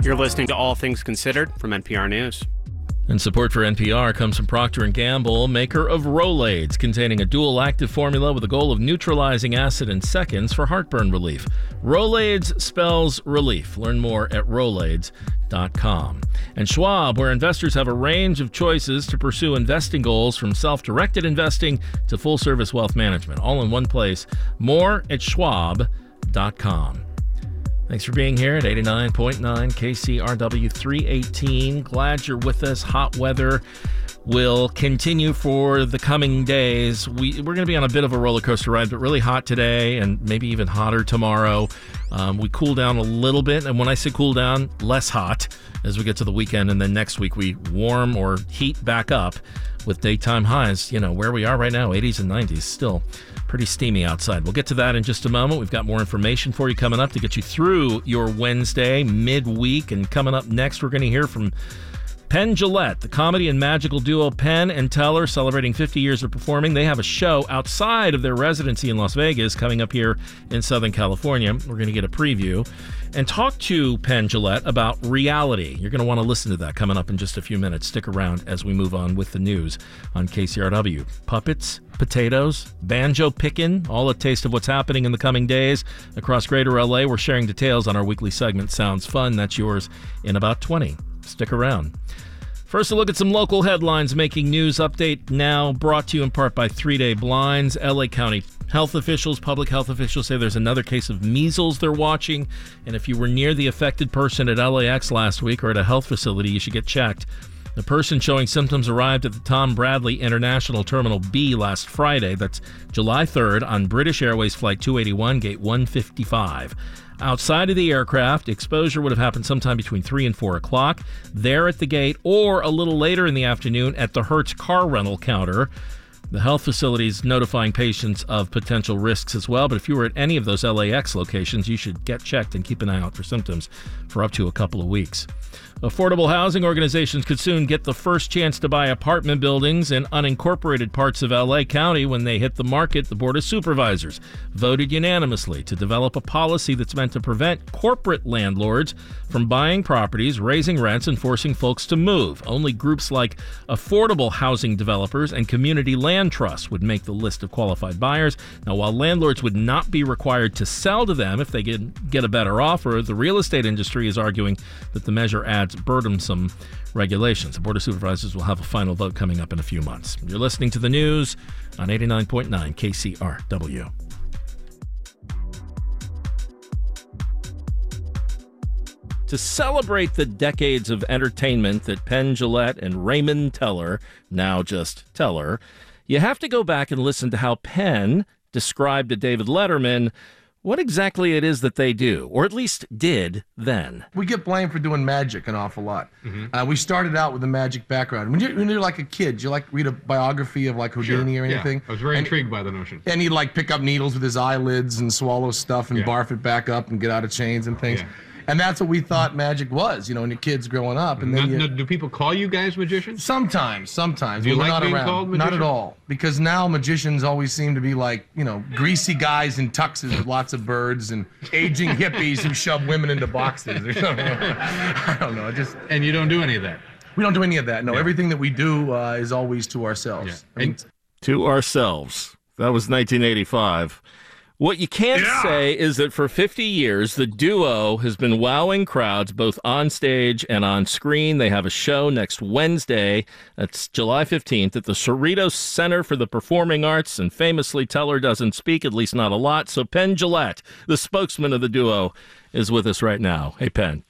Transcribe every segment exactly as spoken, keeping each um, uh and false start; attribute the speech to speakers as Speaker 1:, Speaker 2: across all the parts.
Speaker 1: You're listening to All Things Considered from N P R News.
Speaker 2: And support for N P R comes from Procter and Gamble, maker of Rolaids, containing a dual active formula with the goal of neutralizing acid in seconds for heartburn relief. Rolaids spells relief. Learn more at rolaids dot com. And Schwab, where investors have a range of choices to pursue investing goals, from self-directed investing to full-service wealth management, all in one place. More at schwab dot com. Thanks for being here at eighty-nine point nine K C R W three eighteen. Glad you're with us. Hot weather will continue for the coming days. We, we're going to be on a bit of a roller coaster ride, but really hot today and maybe even hotter tomorrow. Um, we cool down a little bit, and when I say cool down, less hot as we get to the weekend, and then next week we warm or heat back up with daytime highs. You know, where we are right now, eighties and nineties, still pretty steamy outside. We'll get to that in just a moment. We've got more information for you coming up to get you through your Wednesday midweek. And coming up next, we're going to hear from Penn Jillette, the comedy and magical duo Penn and Teller, celebrating fifty years of performing. They have a show outside of their residency in Las Vegas coming up here in Southern California. We're going to get a preview and talk to Penn Jillette about reality. You're going to want to listen to that coming up in just a few minutes. Stick around as we move on with the news on K C R W. Puppets, potatoes, banjo picking, all a taste of what's happening in the coming days across greater L A. We're sharing details on our weekly segment, Sounds Fun. That's yours in about twenty. Stick around. First, a look at some local headlines making news. Update now brought to you in part by Three Day Blinds. L A County health officials, public health officials say there's another case of measles they're watching. And if you were near the affected person at L A X last week or at a health facility, you should get checked. The person showing symptoms arrived at the Tom Bradley International Terminal B last Friday. That's July third on British Airways Flight two eighty-one, Gate one fifty-five. Outside of the aircraft, exposure would have happened sometime between three and four o'clock, there at the gate, or a little later in the afternoon at the Hertz car rental counter. The health facility is notifying patients of potential risks as well, but if you were at any of those L A X locations, you should get checked and keep an eye out for symptoms for up to a couple of weeks. Affordable housing organizations could soon get the first chance to buy apartment buildings in unincorporated parts of L A County. When they hit the market, the Board of Supervisors voted unanimously to develop a policy that's meant to prevent corporate landlords from buying properties, raising rents, and forcing folks to move. Only groups like affordable housing developers and community land trusts would make the list of qualified buyers. Now, while landlords would not be required to sell to them if they get, get a better offer, the real estate industry is arguing that the measure adds burdensome regulations. The Board of Supervisors will have a final vote coming up in a few months. You're listening to the news on eighty-nine point nine K C R W. To celebrate the decades of entertainment that Penn Jillette and Raymond Teller, now just Teller, you have to go back and listen to how Penn described to David Letterman what exactly it is that they do, or at least did then.
Speaker 3: We get blamed for doing magic an awful lot.
Speaker 4: Mm-hmm.
Speaker 3: Uh, we started out with a magic background. When you're, when you're like a kid, you like read a biography of like Houdini
Speaker 4: Sure,
Speaker 3: or anything.
Speaker 4: Yeah. I was very
Speaker 3: and,
Speaker 4: intrigued by the notion.
Speaker 3: And he'd like pick up needles with his eyelids and swallow stuff and
Speaker 4: Yeah.
Speaker 3: barf it back up and get out of chains and things.
Speaker 4: Yeah.
Speaker 3: And that's what we thought magic was, you know, when your kid's growing up. And then
Speaker 4: Not,
Speaker 3: you,
Speaker 4: no, do people call you guys magicians?
Speaker 3: Sometimes, sometimes.
Speaker 4: Do you
Speaker 3: when
Speaker 4: like
Speaker 3: we're not
Speaker 4: being
Speaker 3: around.
Speaker 4: called
Speaker 3: Not at
Speaker 4: magician?
Speaker 3: all. Because now magicians always seem to be like, you know, greasy guys in tuxes with lots of birds and aging hippies who shove women into boxes or something. I don't know. I just
Speaker 4: And you don't do any of that?
Speaker 3: we don't do any of that. No,
Speaker 4: Yeah.
Speaker 3: everything that we do uh, is always to ourselves.
Speaker 4: Yeah.
Speaker 3: I mean,
Speaker 4: And-
Speaker 2: To ourselves. That was nineteen eighty-five. What you can't
Speaker 5: Yeah.
Speaker 2: say is that for fifty years, the duo has been wowing crowds both on stage and on screen. They have a show next Wednesday. That's July fifteenth at the Cerritos Center for the Performing Arts. And famously, Teller doesn't speak, at least not a lot. So Penn Jillette, the spokesman of the duo, is with us right now. Hey, Penn.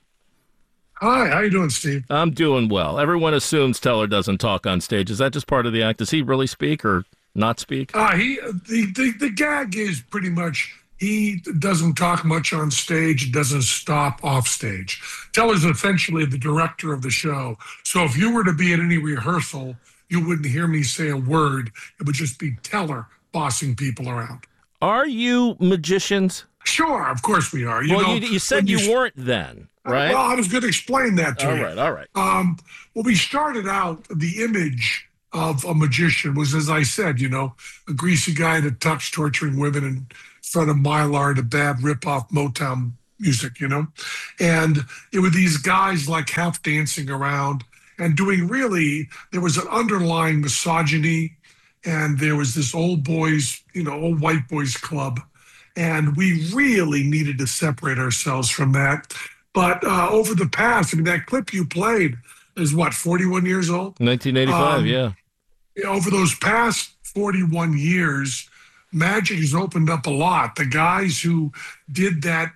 Speaker 5: Hi, how you doing, Steve?
Speaker 2: I'm doing well. Everyone assumes Teller doesn't talk on stage. Is that just part of the act? Does he really speak or not speak?
Speaker 5: Uh, he the, the the gag is pretty much he doesn't talk much on stage, doesn't stop off stage. Teller's essentially the director of the show. So if you were to be at any rehearsal, you wouldn't hear me say a word. It would just be Teller bossing people around.
Speaker 2: Are you magicians?
Speaker 5: Sure, of course we are. You
Speaker 2: well,
Speaker 5: know,
Speaker 2: you, you said
Speaker 5: when
Speaker 2: you,
Speaker 5: s-
Speaker 2: weren't then, right?
Speaker 5: Well, I was going to explain that to
Speaker 2: all
Speaker 5: you.
Speaker 2: right, all right.
Speaker 5: Um, well, we started out, the image of a magician was, as I said, you know, a greasy guy in a tux torturing women in front of Mylar, a bad rip-off Motown music, you know? And it were these guys like half dancing around and doing really, there was an underlying misogyny, and there was this old boys, you know, old white boys club. And we really needed to separate ourselves from that. But uh, over the past, I mean, that clip you played is what, forty-one years old?
Speaker 2: nineteen eighty-five, um, yeah.
Speaker 5: Over those past forty-one years, Magic has opened up a lot. The guys who did that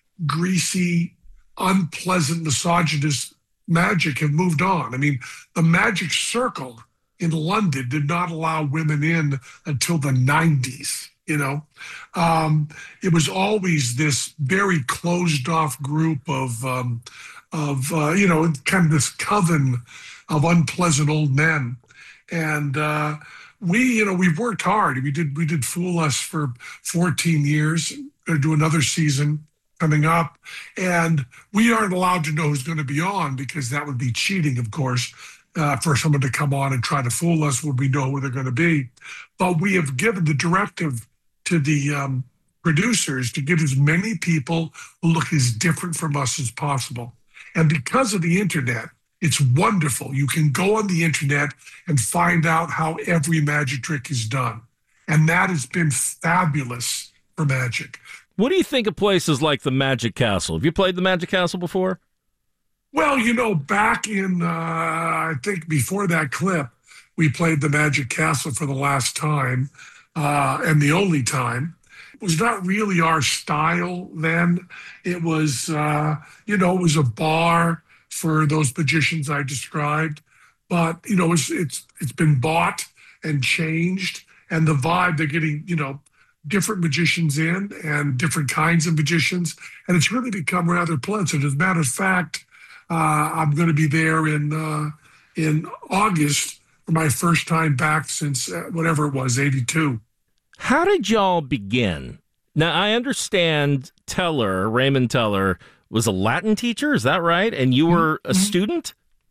Speaker 5: greasy, unpleasant, misogynist Magic have moved on. I mean, the Magic Circle in London did not allow women in until the nineties. You know, um, it was always this very closed off group of, um, of uh, you know, kind of this coven of unpleasant old men. And uh, we, you know, we've worked hard. We did, we did Fool Us for fourteen years. Going to do another season coming up, and we aren't allowed to know who's going to be on because that would be cheating, of course. Uh, for someone to come on and try to fool us when we know who they're going to be. But we have given the directive to the um, producers to get as many people who look as different from us as possible. And because of the internet, it's wonderful. You can go on the internet and find out how every magic trick is done. And that has been fabulous for Magic.
Speaker 2: What do you think of places like the Magic Castle? Have you played the Magic Castle before?
Speaker 5: Well, you know, back in, uh, I think before that clip, we played the Magic Castle for the last time, uh, and the only time. It was not really our style then. It was, uh, you know, it was a bar for those magicians I described. But, you know, it's, it's it's been bought and changed, and the vibe, they're getting, you know, different magicians in and different kinds of magicians, and it's really become rather pleasant. As a matter of fact, uh, I'm going to be there in uh, in August for my first time back since uh, whatever it was, eighty-two.
Speaker 2: How did y'all begin? Now, I understand Teller, Raymond Teller, was a Latin teacher. Is that right? And you were a mm-hmm. student?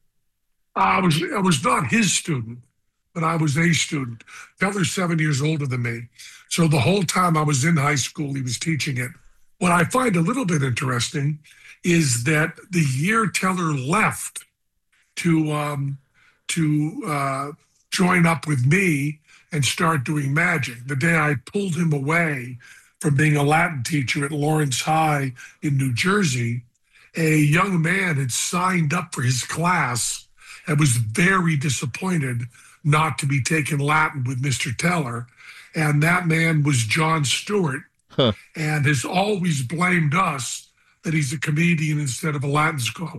Speaker 5: I was, I was not his student, but I was a student. Teller's seven years older than me. So the whole time I was in high school, he was teaching it. What I find a little bit interesting is that the year Teller left to, um, to uh, join up with me and start doing magic, the day I pulled him away from being a Latin teacher at Lawrence High in New Jersey, a young man had signed up for his class and was very disappointed not to be taking Latin with Mister Teller. And that man was John Stewart, huh. and has always blamed us that he's a comedian instead of a Latin scholar.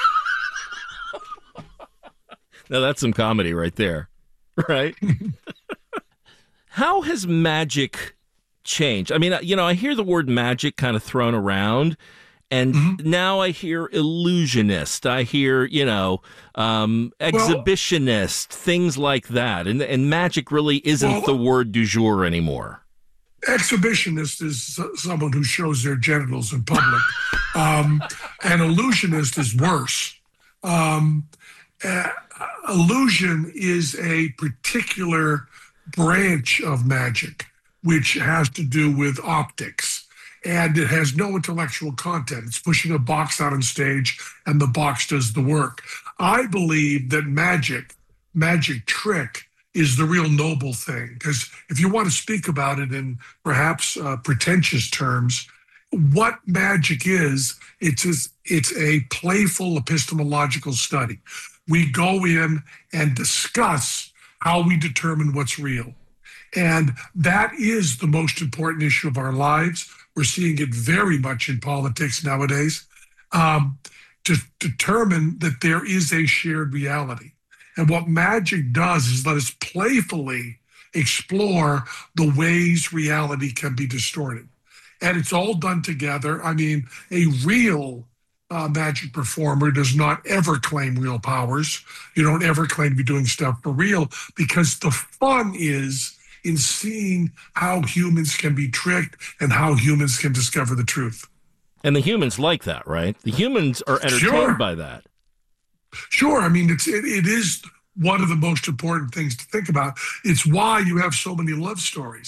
Speaker 2: Now that's some comedy right there, right? How has magic changed? I mean, you know, I hear the word magic kind of thrown around, and mm-hmm. now I hear illusionist. I hear, you know, um, exhibitionist, well, things like that. And, and magic really isn't well, the word du jour anymore.
Speaker 5: Exhibitionist is someone who shows their genitals in public. um, and illusionist is worse. Um, uh, illusion is a particular branch of magic, which has to do with optics. And it has no intellectual content. It's pushing a box out on stage, and the box does the work. I believe that magic, magic trick, is the real noble thing. Because if you want to speak about it in perhaps uh, pretentious terms, what magic is, it's, it's a playful epistemological study. We go in and discuss how we determine what's real. And that is the most important issue of our lives. We're seeing it very much in politics nowadays, um, to determine that there is a shared reality. And what magic does is let us playfully explore the ways reality can be distorted. And it's all done together. I mean, a real uh, magic performer does not ever claim real powers. You don't ever claim to be doing stuff for real, because the fun is in seeing how humans can be tricked and how humans can discover the truth.
Speaker 2: And the humans like that, right? The humans are entertained sure. by that.
Speaker 5: Sure. I mean, it's it, it is one of the most important things to think about. It's why you have so many love stories.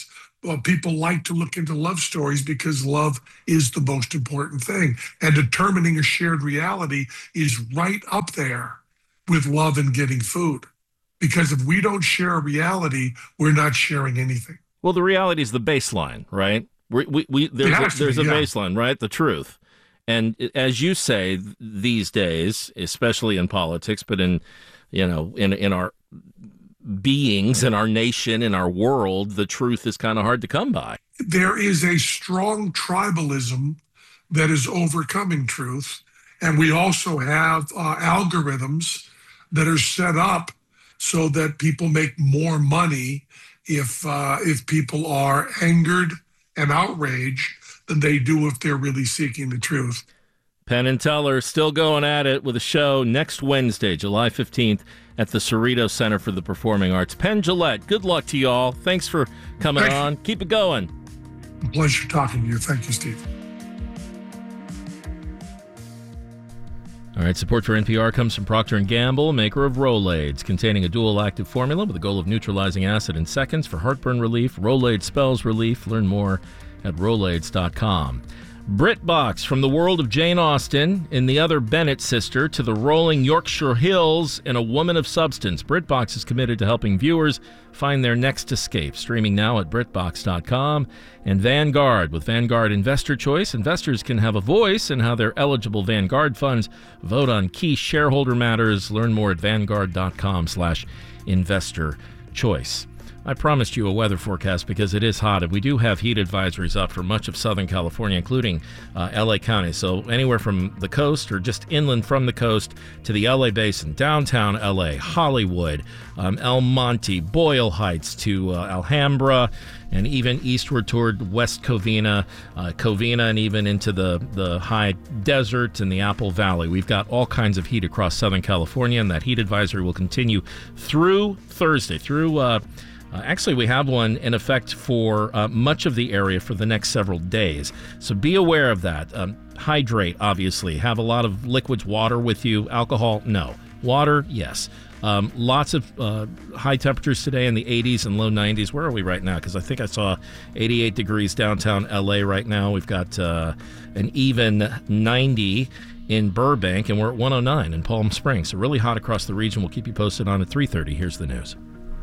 Speaker 5: well, people like to look into love stories because love is the most important thing. And determining a shared reality is right up there with love and getting food. Because if we don't share a reality, we're not sharing anything.
Speaker 2: Well, the reality is the baseline, right? We, we, we there's a, there's
Speaker 5: be,
Speaker 2: a
Speaker 5: yeah.
Speaker 2: baseline, right? The truth. And as you say, these days, especially in politics, but in, you know, in in our beings, in our nation, in our world, the truth is kind of hard to come by.
Speaker 5: There is a strong tribalism that is overcoming truth. And we also have uh, algorithms that are set up so that people make more money if uh, if people are angered and outraged than they do if they're really seeking the truth.
Speaker 2: Penn and Teller still going at it with a show next Wednesday, July fifteenth, at the Cerritos Center for the Performing Arts. Penn Jillette, good luck to y'all. Thanks for coming
Speaker 5: Thank
Speaker 2: on.
Speaker 5: you.
Speaker 2: Keep it going.
Speaker 5: A pleasure talking to you. Thank you, Steve.
Speaker 2: All right, support for N P R comes from Procter and Gamble, maker of Rolaids, containing a dual active formula with the goal of neutralizing acid in seconds for heartburn relief. Rolaids spells relief. Learn more at rolaids dot com. BritBox, from the world of Jane Austen and the other Bennett sister to the rolling Yorkshire Hills and a woman of substance. BritBox is committed to helping viewers find their next escape. Streaming now at britbox dot com. And Vanguard. With Vanguard Investor Choice, investors can have a voice in how their eligible Vanguard funds vote on key shareholder matters. Learn more at vanguard dot com slash investor choice. I promised you a weather forecast because it is hot, and we do have heat advisories up for much of Southern California, including uh, L A County. So anywhere from the coast or just inland from the coast to the L A Basin, downtown L A, Hollywood, um, El Monte, Boyle Heights to uh, Alhambra, and even eastward toward West Covina, uh, Covina, and even into the, the high desert and the Apple Valley. We've got all kinds of heat across Southern California, and that heat advisory will continue through Thursday, through... Uh, Uh, actually, we have one in effect for uh, much of the area for the next several days. So be aware of that. Um, hydrate, obviously. Have a lot of liquids, water with you. Alcohol, no. Water, yes. Um, lots of uh, high temperatures today in the eighties and low nineties. Where are we right now? Because I think I saw eighty-eight degrees downtown L A right now. We've got uh, an even ninety in Burbank, and we're at one oh nine in Palm Springs. So really hot across the region. We'll keep you posted on at three thirty. Here's the news.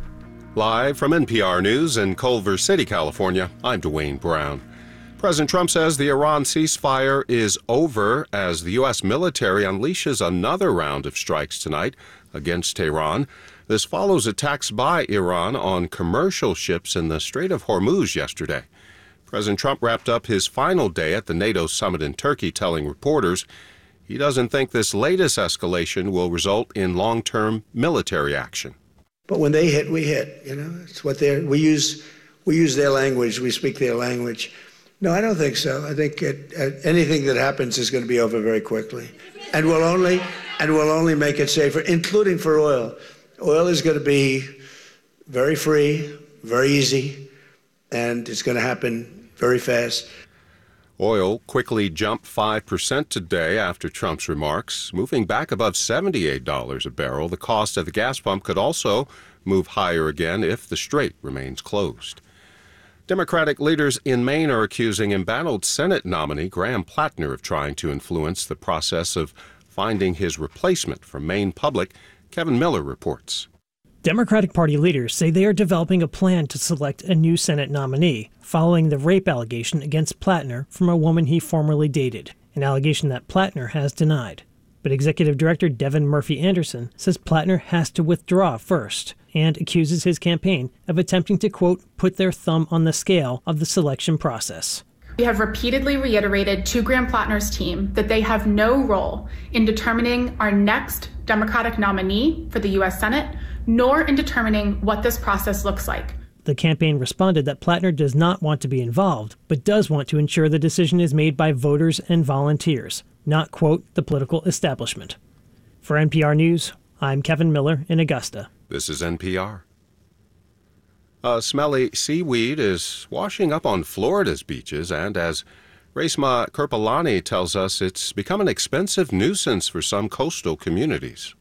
Speaker 6: Live from N P R News in Culver City, California, I'm Dwayne Brown. President Trump says the Iran ceasefire is over as the U S military unleashes another round of strikes tonight against Tehran. This follows attacks by Iran on commercial ships in the Strait of Hormuz yesterday. President Trump wrapped up his final day at the NATO summit in Turkey, telling reporters he doesn't think this latest escalation will result in long-term military action.
Speaker 7: But when they hit, we hit. You know, it's what they we use. We use their language. We speak their language. No, I don't think so. I think it, uh, anything that happens is going to be over very quickly, and we'll only and we'll only make it safer, including for oil. Oil is going to be very free, very easy, and it's going to happen very fast.
Speaker 6: Oil quickly jumped five percent today after Trump's remarks, moving back above seventy-eight dollars a barrel. The cost at the gas pump could also move higher again if the strait remains closed. Democratic leaders in Maine are accusing embattled Senate nominee Graham Plattner of trying to influence the process of finding his replacement. From Maine Public, Kevin Miller reports.
Speaker 8: Democratic Party leaders say they are developing a plan to select a new Senate nominee, following the rape allegation against Plattner from a woman he formerly dated, an allegation that Plattner has denied. But Executive Director Devin Murphy Anderson says Plattner has to withdraw first, and accuses his campaign of attempting to, quote, put their thumb on the scale of the selection process.
Speaker 9: We have repeatedly reiterated to Graham Plattner's team that they have no role in determining our next Democratic nominee for the U S Senate, nor in determining what this process looks like.
Speaker 8: The campaign responded that Plattner does not want to be involved, but does want to ensure the decision is made by voters and volunteers, not, quote, the political establishment. For N P R News, I'm Kevin Miller in Augusta.
Speaker 6: This is N P R. A smelly seaweed is washing up on Florida's beaches, and as Resma Kirpalani tells us, it's become an expensive nuisance for some coastal communities.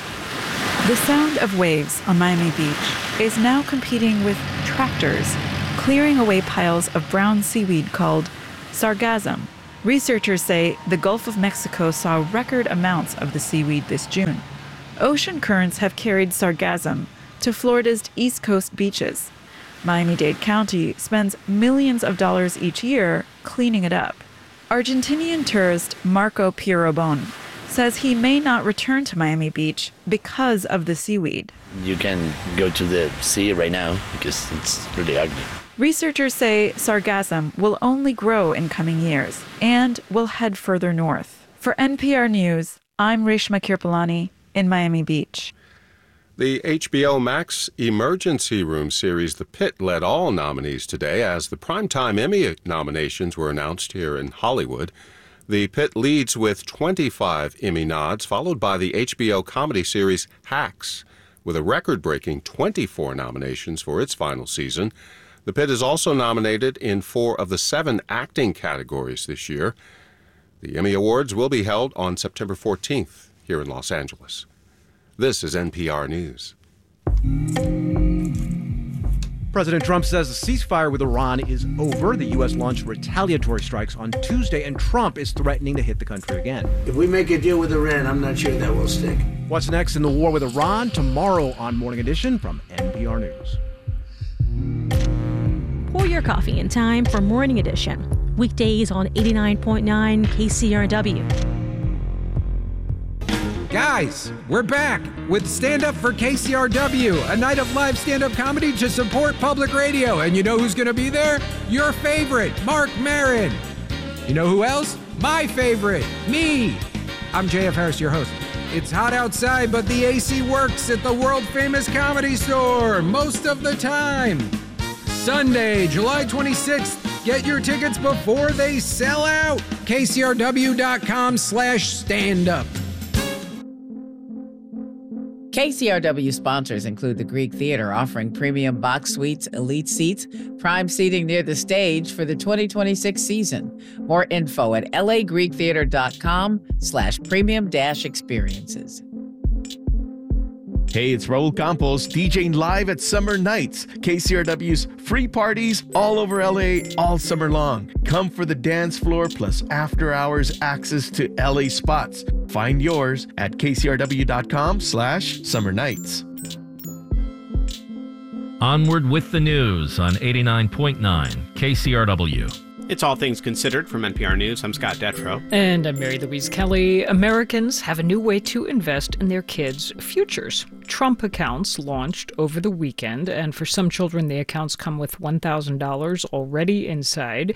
Speaker 10: The sound of waves on Miami Beach is now competing with tractors clearing away piles of brown seaweed called sargassum. Researchers say the Gulf of Mexico saw record amounts of the seaweed this June. Ocean currents have carried sargassum to Florida's East Coast beaches. Miami-Dade County spends millions of dollars each year cleaning it up. Argentinian tourist Marco Pierobon says he may not return to Miami Beach because of the seaweed.
Speaker 11: You can go to the sea right now because it's really ugly.
Speaker 10: Researchers say sargassum will only grow in coming years and will head further north. For N P R News, I'm Reshma Kirpalani in Miami Beach.
Speaker 6: The H B O Max Emergency Room series The Pit led all nominees today as the Primetime Emmy nominations were announced here in Hollywood. The Pit leads with twenty-five Emmy nods, followed by the H B O comedy series Hacks, with a record-breaking twenty-four nominations for its final season. The Pit is also nominated in four of the seven acting categories this year. The Emmy Awards will be held on September fourteenth here in Los Angeles. This is N P R News.
Speaker 12: President Trump says the ceasefire with Iran is over. The U S launched retaliatory strikes on Tuesday, and Trump is threatening to hit the country again.
Speaker 7: If we make a deal with Iran, I'm not sure that will stick.
Speaker 12: What's next in the war with Iran? Tomorrow on Morning Edition from N P R News.
Speaker 13: Pour your coffee in time for Morning Edition. Weekdays on eighty-nine point nine K C R W.
Speaker 14: Guys, we're back with Stand Up for K C R W, a night of live stand-up comedy to support public radio. And you know who's going to be there? Your favorite, Mark Maron. You know who else? My favorite, me. I'm J F Harris, your host. It's hot outside, but the A C works at the world-famous Comedy Store most of the time. Sunday, July twenty-sixth. Get your tickets before they sell out. K C R W dot com slash stand up.
Speaker 15: K C R W sponsors include the Greek Theater, offering premium box suites, elite seats, prime seating near the stage for the twenty twenty-six season. More info at L A Greek Theater dot com slash premium dash experiences.
Speaker 16: Hey, it's Raul Campos, DJing live at Summer Nights, K C R W's free parties all over L A all summer long. Come for the dance floor plus after hours access to L A spots. Find yours at K C R W dot com slash summer nights.
Speaker 2: Onward with the news on eighty-nine point nine K C R W.
Speaker 1: It's All Things Considered from N P R News. I'm Scott Detrow.
Speaker 17: And I'm Mary Louise Kelly. Americans have a new way to invest in their kids' futures. Trump accounts launched over the weekend, and for some children, the accounts come with one thousand dollars already inside.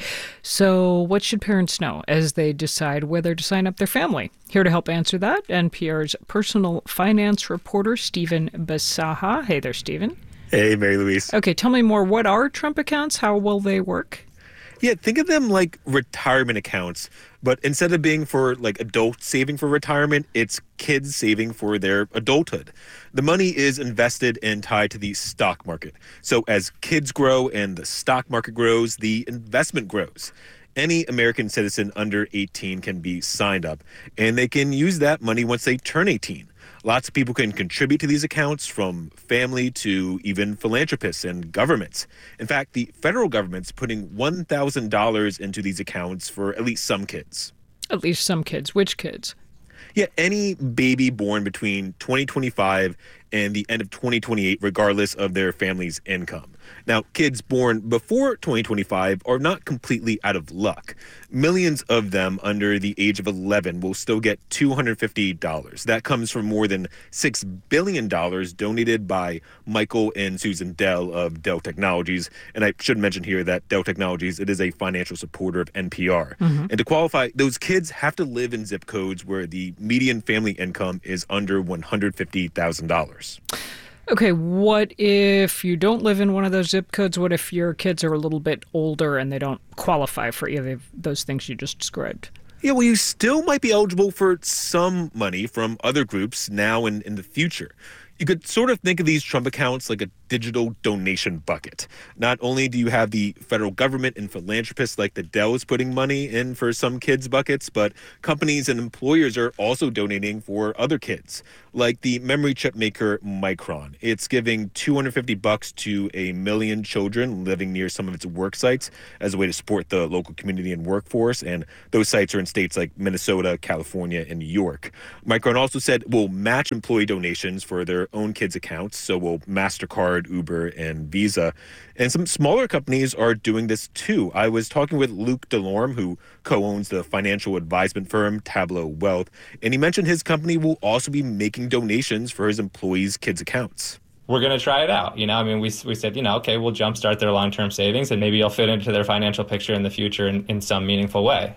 Speaker 17: So what should parents know as they decide whether to sign up their family? Here to help answer that, N P R's personal finance reporter, Stephen Basaha. Hey there, Stephen.
Speaker 18: Hey, Mary Louise.
Speaker 17: Okay, tell me more. What are Trump accounts? How will they work?
Speaker 18: Yeah, think of them like retirement accounts, but instead of being for like adults saving for retirement, it's kids saving for their adulthood. The money is invested and tied to the stock market. So as kids grow and the stock market grows, the investment grows. Any American citizen under eighteen can be signed up, and they can use that money once they turn eighteen. Lots of people can contribute to these accounts, from family to even philanthropists and governments. In fact, the federal government's putting one thousand dollars into these accounts for at least some kids.
Speaker 17: At least some kids. Which kids?
Speaker 18: Yeah, any baby born between twenty twenty-five and the end of twenty twenty-eight, regardless of their family's income. Now, kids born before twenty twenty-five are not completely out of luck. Millions of them under the age of eleven will still get two hundred fifty dollars. That comes from more than six billion dollars donated by Michael and Susan Dell of Dell Technologies. And I should mention here that Dell Technologies, it is a financial supporter of N P R. Mm-hmm. And to qualify, those kids have to live in zip codes where the median family income is under one hundred fifty thousand dollars.
Speaker 17: Okay, what if you don't live in one of those zip codes? What if your kids are a little bit older and they don't qualify for either of those things you just described?
Speaker 18: Yeah, well, you still might be eligible for some money from other groups now and in the future. You could sort of think of these Trump accounts like a digital donation bucket. Not only do you have the federal government and philanthropists like the Dells putting money in for some kids' buckets, but companies and employers are also donating for other kids, like the memory chip maker Micron. It's giving two hundred fifty bucks to a million children living near some of its work sites as a way to support the local community and workforce, and those sites are in states like Minnesota, California, and New York. Micron also said we'll match employee donations for their own kids' accounts, so will MasterCard, Uber, and Visa. And some smaller companies are doing this too. I was talking with Luke Delorme, who co-owns the financial advisement firm Tableau Wealth, and he mentioned his company will also be making donations for his employees' kids' accounts.
Speaker 19: We're going to try it out. You know, I mean, we we said, you know, okay, we'll jumpstart their long-term savings and maybe it'll fit into their financial picture in the future in, in some meaningful way.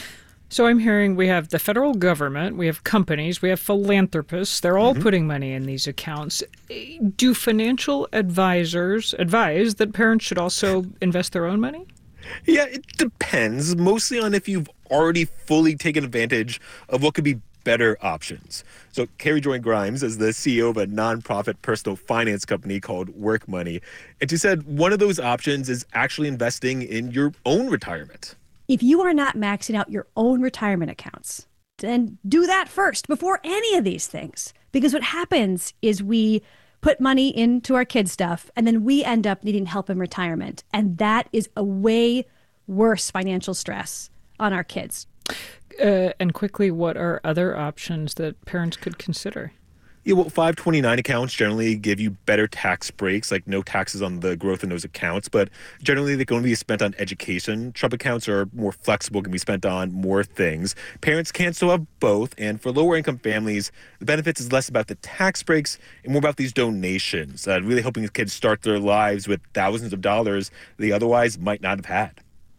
Speaker 17: So I'm hearing we have the federal government, we have companies, we have philanthropists. They're all mm-hmm. putting money in these accounts. Do financial advisors advise that parents should also invest their own money?
Speaker 18: Yeah, it depends, mostly on if you've already fully taken advantage of what could be better options. So Carrie Joy Grimes is the C E O of a nonprofit personal finance company called Work Money. And she said one of those options is actually investing in your own retirement.
Speaker 20: If you are not maxing out your own retirement accounts, then do that first before any of these things. Because what happens is we put money into our kids' stuff and then we end up needing help in retirement. And that is a way worse financial stress on our kids.
Speaker 17: Uh, and quickly, what are other options that parents could consider?
Speaker 18: Yeah, well, five twenty-nine accounts generally give you better tax breaks, like no taxes on the growth in those accounts, but generally they're going to be spent on education. Trump accounts are more flexible, can be spent on more things. Parents can still have both, and for lower income families, the benefits is less about the tax breaks and more about these donations, uh, really helping kids start their lives with thousands of dollars they otherwise might not have had.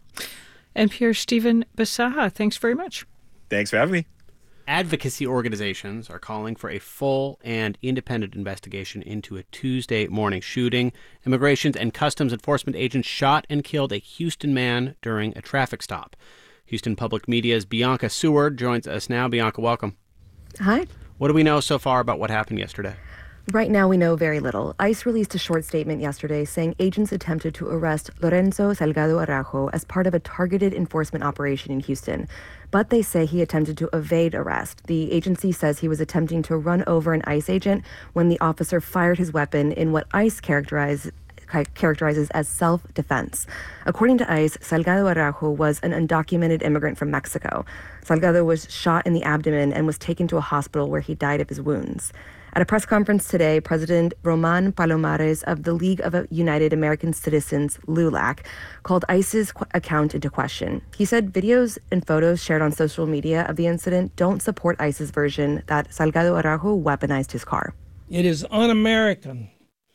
Speaker 17: N P R's Stephen Bisaha, thanks very much.
Speaker 18: Thanks for having me.
Speaker 1: Advocacy organizations are calling for a full and independent investigation into a Tuesday morning shooting. Immigration and Customs Enforcement agents shot and killed a Houston man during a traffic stop. Houston Public Media's Bianca Seward joins us now. Bianca, welcome.
Speaker 21: Hi.
Speaker 1: What do we know so far about what happened yesterday?
Speaker 21: Right now, we know very little. ICE released a short statement yesterday saying agents attempted to arrest Lorenzo Salgado Araujo as part of a targeted enforcement operation in Houston. But they say he attempted to evade arrest. The agency says he was attempting to run over an ICE agent when the officer fired his weapon in what ICE characterized characterizes as self-defense. According to ICE, Salgado Araujo was an undocumented immigrant from Mexico. Salgado was shot in the abdomen and was taken to a hospital where he died of his wounds. At a press conference today, President Roman Palomares of the League of United American Citizens, LULAC, called ICE's qu- account into question. He said videos and photos shared on social media of the incident don't support ICE's version that Salgado Araujo weaponized his car.
Speaker 22: It is un-American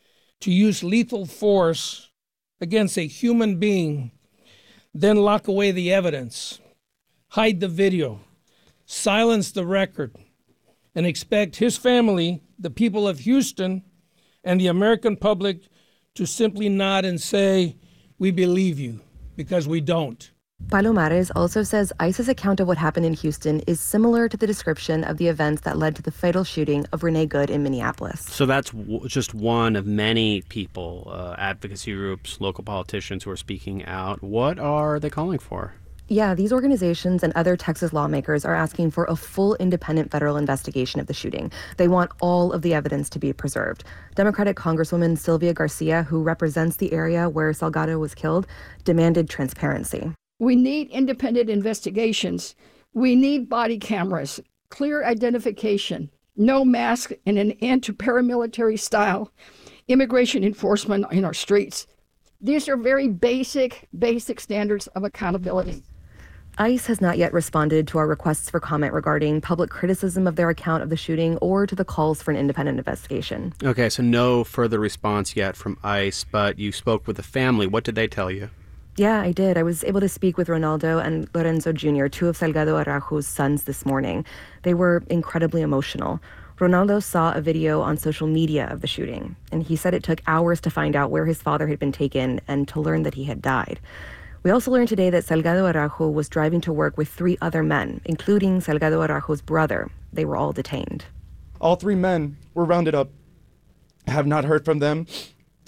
Speaker 22: to use lethal force against a human being, then lock away the evidence, hide the video, silence the record, and expect his family, the people of Houston, and the American public to simply nod and say, "We believe you," because we don't.
Speaker 21: Palomares also says ICE's account of what happened in Houston is similar to the description of the events that led to the fatal shooting of Renee Good in Minneapolis.
Speaker 1: So that's w- just one of many people, uh, advocacy groups, local politicians who are speaking out. What are they calling for?
Speaker 21: Yeah, these organizations and other Texas lawmakers are asking for a full independent federal investigation of the shooting. They want all of the evidence to be preserved. Democratic Congresswoman Sylvia Garcia, who represents the area where Salgado was killed, demanded transparency.
Speaker 23: We need independent investigations. We need body cameras, clear identification, no mask, and an end to paramilitary style immigration enforcement in our streets. These are very basic, basic standards of accountability.
Speaker 21: ICE has not yet responded to our requests for comment regarding public criticism of their account of the shooting or to the calls for an independent investigation.
Speaker 1: Okay, so no further response yet from ICE, but you spoke with the family. What did they tell you?
Speaker 21: Yeah, I did. I was able to speak with Ronaldo and Lorenzo Junior, two of Salgado Araujo's sons, this morning. They were incredibly emotional. Ronaldo saw a video on social media of the shooting, and he said it took hours to find out where his father had been taken and to learn that he had died. We also learned today that Salgado Araujo was driving to work with three other men, including Salgado Araujo's brother. They were all detained.
Speaker 24: All three men were rounded up. I have not heard from them.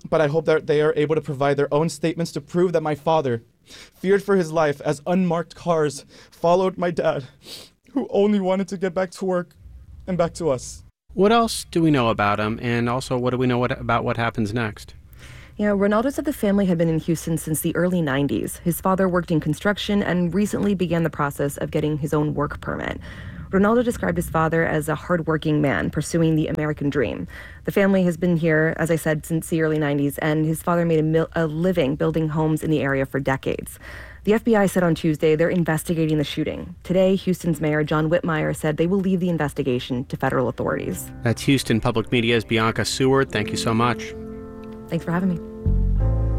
Speaker 3: but I hope that they are able to provide their own statements to prove that my father, feared for his life as unmarked cars followed my dad, who only wanted to get back to work and back to us.
Speaker 1: What else do we know about him? And also, what do we know what, about what happens next?
Speaker 21: Yeah, Ronaldo said the family had been in Houston since the early nineties. His father worked in construction and recently began the process of getting his own work permit. Ronaldo described his father as a hardworking man pursuing the American dream. The family has been here, as I said, since the early nineties, and his father made a, mil- a living building homes in the area for decades. The F B I said on Tuesday they're investigating the shooting. Today, Houston's Mayor John Whitmire said they will leave the investigation to federal authorities.
Speaker 1: That's Houston Public Media's Bianca Seward. Thank you so much.
Speaker 21: Thanks for having me.